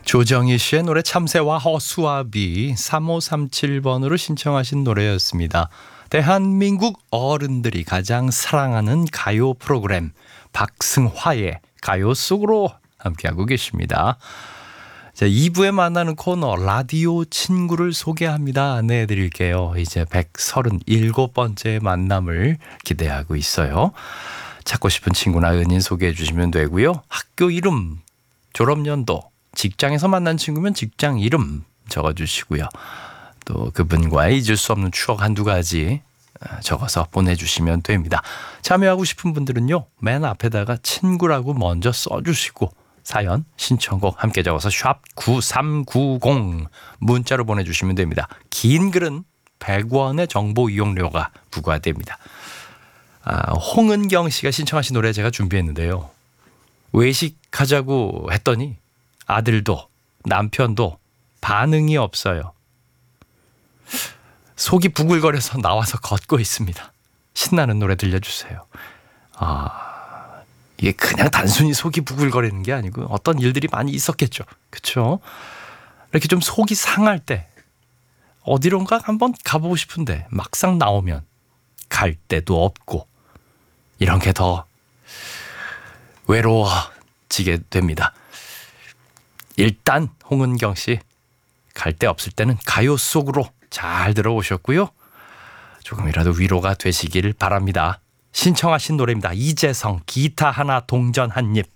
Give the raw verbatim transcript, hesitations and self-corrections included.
조정희 씨의 노래 참새와 허수아비 삼오삼칠 번으로 신청하신 노래였습니다. 대한민국 어른들이 가장 사랑하는 가요 프로그램 박승화의 가요 속으로 함께하고 계십니다. 자, 이 부에 만나는 코너 라디오 친구를 소개합니다. 안내해드릴게요. 이제 백삼십칠 번째 만남을 기대하고 있어요. 찾고 싶은 친구나 은인 소개해 주시면 되고요. 학교 이름, 졸업연도, 직장에서 만난 친구면 직장 이름 적어주시고요. 또 그분과의 잊을 수 없는 추억 한두 가지 적어서 보내주시면 됩니다. 참여하고 싶은 분들은요, 맨 앞에다가 친구라고 먼저 써주시고 사연, 신청곡 함께 적어서 샵 구삼구공 문자로 보내주시면 됩니다. 긴 글은 백 원의 정보 이용료가 부과됩니다. 아, 홍은경 씨가 신청하신 노래 제가 준비했는데요. 외식하자고 했더니 아들도 남편도 반응이 없어요. 속이 부글거려서 나와서 걷고 있습니다. 신나는 노래 들려주세요. 아, 이게 그냥 단순히 속이 부글거리는 게 아니고 어떤 일들이 많이 있었겠죠. 그렇죠? 이렇게 좀 속이 상할 때 어디론가 한번 가보고 싶은데 막상 나오면 갈 데도 없고 이런 게 더 외로워지게 됩니다. 일단 홍은경 씨 갈 데 없을 때는 가요 속으로 잘 들어오셨고요. 조금이라도 위로가 되시길 바랍니다. 신청하신 노래입니다. 이재성 기타 하나 동전 한 입.